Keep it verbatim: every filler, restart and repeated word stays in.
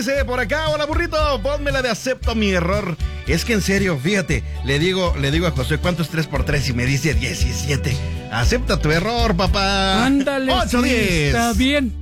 dice por acá, hola burrito, ponme la de acepto mi error. Es que en serio, fíjate, le digo, le digo a José, ¿cuánto es tres por tres? Y me dice diecisiete. Acepta tu error, papá. Ándale, ocho diez. Está bien.